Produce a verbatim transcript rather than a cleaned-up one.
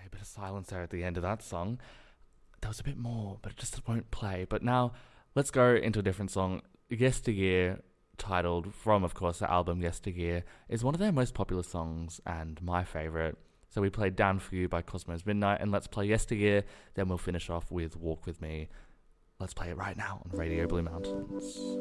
a bit of silence there at the end of that song. There was a bit more, but it just won't play. But now, let's go into a different song. Yesteryear, titled from, of course, the album Yesteryear, is one of their most popular songs and my favourite. So we played Down For You by Cosmos Midnight, and let's play Yesteryear, then we'll finish off with Walk With Me. Let's play it right now on Radio Blue Mountains.